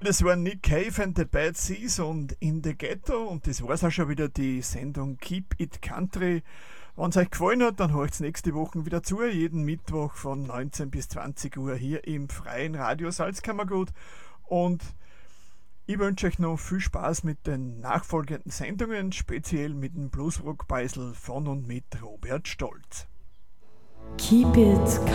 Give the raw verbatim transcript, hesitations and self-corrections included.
Das war Nick Cave and the Bad Seeds und In the Ghetto und das war's auch schon wieder, die Sendung Keep It Country. Wenn es euch gefallen hat, dann hört's nächste Woche wieder zu, jeden Mittwoch von neunzehn bis zwanzig Uhr hier im freien Radio Salzkammergut. Und ich wünsche euch noch viel Spaß mit den nachfolgenden Sendungen, speziell mit dem Bluesrock-Beisel von und mit Robert Stolz. Keep it